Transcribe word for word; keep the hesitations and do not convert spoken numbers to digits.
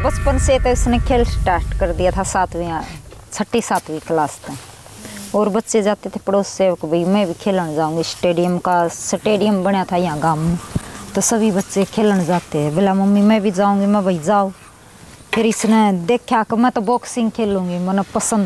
बचपन से तो इसने खेल स्टार्ट कर दिया था सातवीं छठी सातवीं क्लास तक। और बच्चे जाते थे पड़ोस से भाई मैं भी खेलने जाऊंगी। स्टेडियम का स्टेडियम बना था यहाँ गाँव में, तो सभी बच्चे खेलने जाते हैं। बोला मम्मी मैं भी जाऊंगी, मैं भाई जाओ। फिर इसने देखा कि मैं तो बॉक्सिंग खेलूंगी, मैंने पसंद